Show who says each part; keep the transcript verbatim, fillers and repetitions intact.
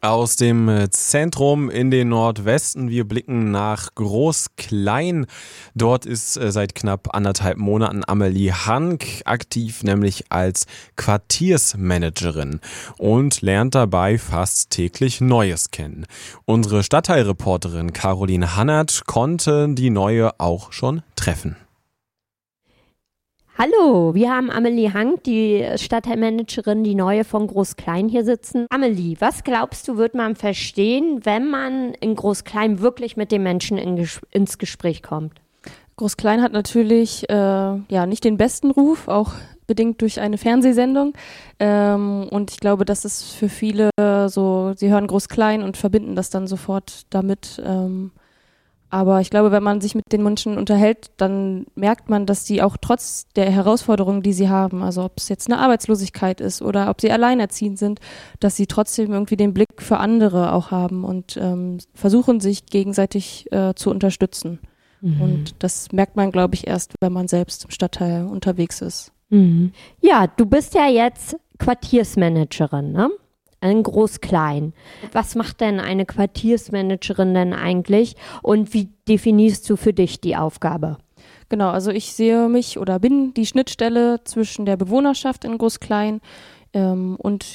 Speaker 1: Aus dem Zentrum in den Nordwesten. Wir blicken nach Groß-Klein. Dort ist seit knapp anderthalb Monaten Amelie Hank aktiv, nämlich als Quartiersmanagerin und lernt dabei fast täglich Neues kennen. Unsere Stadtteilreporterin Caroline Hannert konnte die Neue auch schon treffen.
Speaker 2: Hallo, wir haben Amelie Hank, die Stadtteilmanagerin, die Neue von Groß-Klein hier sitzen. Amelie, was glaubst du, wird man verstehen, wenn man in Groß-Klein wirklich mit den Menschen in Ges- ins Gespräch kommt?
Speaker 3: Groß-Klein hat natürlich äh, ja nicht den besten Ruf, auch bedingt durch eine Fernsehsendung. Ähm, und ich glaube, das ist für viele so, sie hören Groß-Klein und verbinden das dann sofort damit. Ähm, Aber ich glaube, wenn man sich mit den Menschen unterhält, dann merkt man, dass die auch trotz der Herausforderungen, die sie haben, also ob es jetzt eine Arbeitslosigkeit ist oder ob sie alleinerziehend sind, dass sie trotzdem irgendwie den Blick für andere auch haben und ähm, versuchen, sich gegenseitig äh, zu unterstützen. Mhm. Und das merkt man, glaube ich, erst, wenn man selbst im Stadtteil unterwegs ist.
Speaker 2: Mhm. Ja, du bist ja jetzt Quartiersmanagerin, ne? In Groß-Klein. Was macht denn eine Quartiersmanagerin denn eigentlich und wie definierst du für dich die Aufgabe?
Speaker 3: Genau, also ich sehe mich oder bin die Schnittstelle zwischen der Bewohnerschaft in Groß-Klein ähm, und